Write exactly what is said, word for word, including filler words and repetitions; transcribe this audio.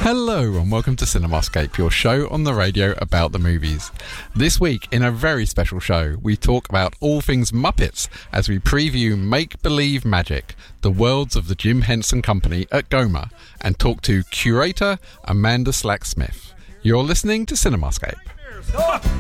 Hello and welcome to Cinemascape, your show on the radio about the movies. This week, in a very special show, we talk about all things Muppets as we preview Make Believe Magic, the worlds of the Jim Henson Company at Goma, and talk to curator Amanda Slack-Smith. You're listening to Cinemascape.